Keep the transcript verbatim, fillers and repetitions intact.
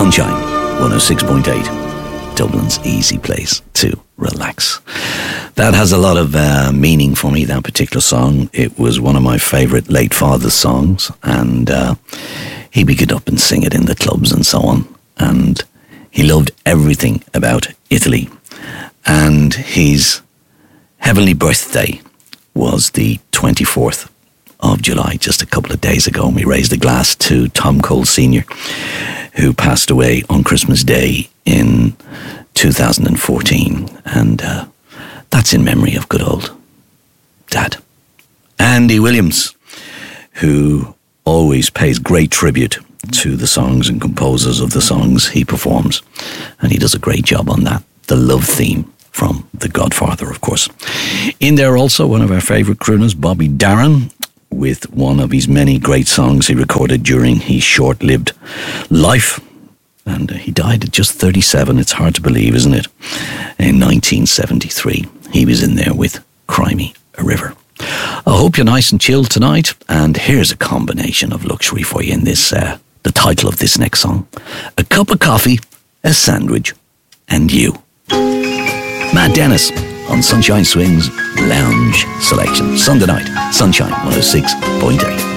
Sunshine one oh six point eight, Dublin's easy place to relax. That has a lot of uh, meaning for me, that particular song. It was one of my favourite late father's songs, and uh, he would get up and sing it in the clubs and so on. And he loved everything about Italy. And his heavenly birthday was the twenty-fourth of July, just a couple of days ago. And we raised a glass to Tom Cole Senior, who passed away on Christmas Day in two thousand fourteen. And uh, that's in memory of good old Dad. Andy Williams, who always pays great tribute to the songs and composers of the songs he performs. And he does a great job on that. The love theme from The Godfather, of course. In there also, one of our favourite crooners, Bobby Darin, with one of his many great songs he recorded during his short-lived life. And uh, he died at just thirty-seven. It's hard to believe, isn't it? In nineteen seventy-three, he was in there with Cry Me a River. I hope you're nice and chilled tonight. And here's a combination of luxury for you in this, uh, the title of this next song. A cup of coffee, a sandwich, and you. Matt Dennis on Sunshine Swings Lounge Selection. Sunday night, Sunshine one oh six point eight.